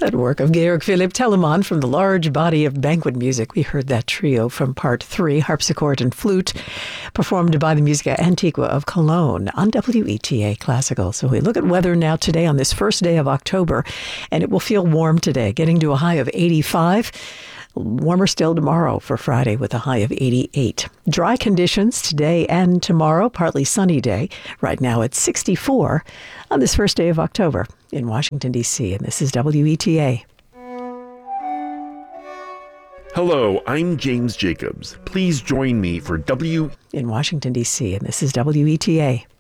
That work of Georg Philipp Telemann from the large body of banquet music. We heard that trio from part 3, harpsichord and flute, performed by the Musica Antiqua of Cologne on WETA Classical. So we look at weather now today on this first day of October, and it will feel warm today, getting to a high of 85. Warmer still tomorrow for Friday with a high of 88. Dry conditions today and tomorrow, partly sunny day. Right now it's 64 on this first day of October in Washington, D.C., and this is WETA. Hello, I'm James Jacobs. Please join me for in Washington, D.C., and this is WETA.